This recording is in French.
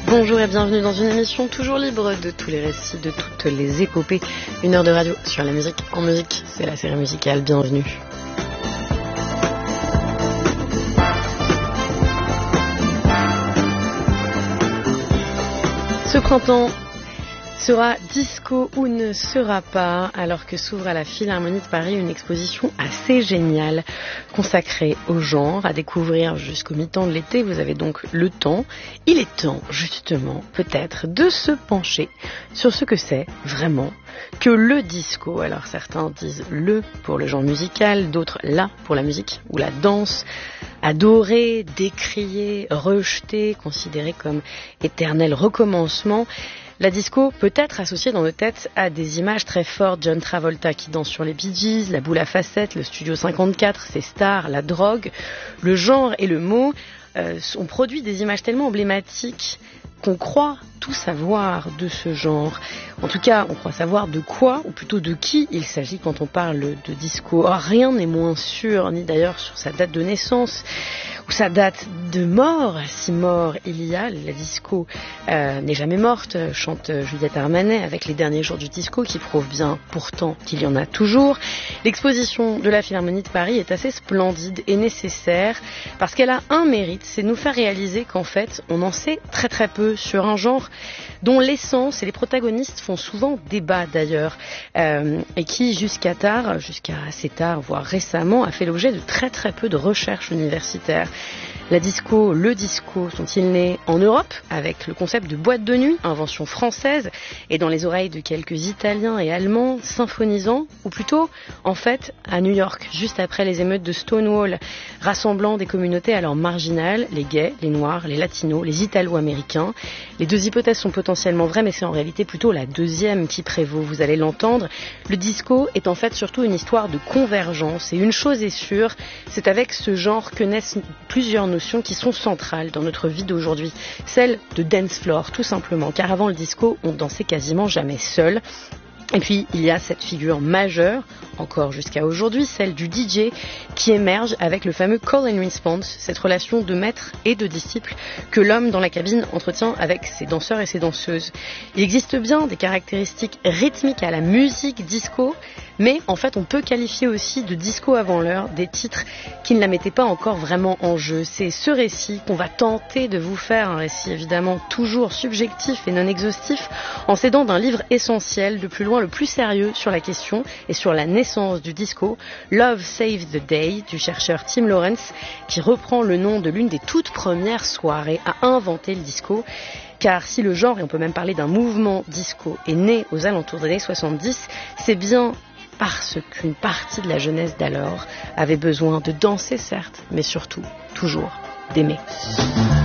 Bonjour et bienvenue dans une émission toujours libre de tous les récits, de toutes les épopées. Une heure de radio sur la musique en musique, c'est la série musicale, bienvenue. Ce printemps sera disco ou ne sera pas, alors que s'ouvre à la Philharmonie de Paris une exposition assez géniale consacrée au genre, à découvrir jusqu'au mi-temps de l'été. Vous avez donc le temps. Il est temps, justement, peut-être, de se pencher sur ce que c'est vraiment que le disco. Alors certains disent le pour le genre musical, d'autres la pour la musique ou la danse. Adoré, décrié, rejeté, considéré comme éternel recommencement. La disco peut être associée dans nos têtes à des images très fortes. John Travolta qui danse sur les Bee Gees, la boule à facettes, le Studio 54, ses stars, la drogue. Le genre et le mot ont produit des images tellement emblématiques qu'on croit tout savoir de ce genre. En tout cas, on croit savoir de quoi, ou plutôt de qui il s'agit quand on parle de disco. Or, rien n'est moins sûr, ni d'ailleurs sur sa date de naissance, ou sa date de mort, si mort il y a. La disco n'est jamais morte, chante Juliette Armanet avec Les derniers jours du disco, qui prouve bien pourtant qu'il y en a toujours. L'exposition de la Philharmonie de Paris est assez splendide et nécessaire, parce qu'elle a un mérite, c'est de nous faire réaliser qu'en fait, on en sait très très peu sur un genre dont l'essence et les protagonistes font souvent débat d'ailleurs, et qui jusqu'à assez tard, voire récemment, a fait l'objet de très très peu de recherches universitaires. La disco, le disco, sont-ils nés en Europe avec le concept de boîte de nuit, invention française, et dans les oreilles de quelques Italiens et Allemands symphonisants, ou plutôt, en fait, à New York, juste après les émeutes de Stonewall, rassemblant des communautés alors marginales, les gays, les noirs, les latinos, les italo-américains. Les deux hypothèses sont potentiellement vraies, mais c'est en réalité plutôt la deuxième qui prévaut, vous allez l'entendre. Le disco est en fait surtout une histoire de convergence, et une chose est sûre, c'est avec ce genre que naissent plusieurs notions qui sont centrales dans notre vie d'aujourd'hui. Celle de dance floor, tout simplement, car avant le disco, on dansait quasiment jamais seul. Et puis, il y a cette figure majeure, encore jusqu'à aujourd'hui, celle du DJ, qui émerge avec le fameux call and response, cette relation de maître et de disciple que l'homme dans la cabine entretient avec ses danseurs et ses danseuses. Il existe bien des caractéristiques rythmiques à la musique disco, mais en fait on peut qualifier aussi de disco avant l'heure des titres qui ne la mettaient pas encore vraiment en jeu. C'est ce récit qu'on va tenter de vous faire, un récit évidemment toujours subjectif et non exhaustif, en s'aidant d'un livre essentiel, de plus loin le plus sérieux sur la question et sur la naissance du disco, Love Save the Day, du chercheur Tim Lawrence, qui reprend le nom de l'une des toutes premières soirées à inventer le disco. Car si le genre, et on peut même parler d'un mouvement disco, est né aux alentours des années 70, c'est bien parce qu'une partie de la jeunesse d'alors avait besoin de danser certes, mais surtout, toujours, d'aimer.